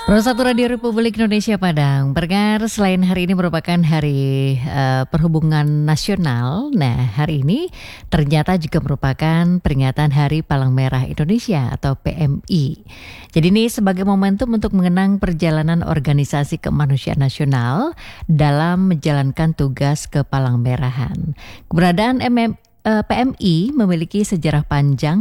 Satu Radio Republik Indonesia Padang. Pendengar, selain hari ini merupakan hari perhubungan nasional, nah hari ini ternyata juga merupakan peringatan Hari Palang Merah Indonesia atau PMI. Jadi ini sebagai momentum untuk mengenang perjalanan organisasi kemanusiaan nasional dalam menjalankan tugas ke Palang Merahan. Keberadaan PMI memiliki sejarah panjang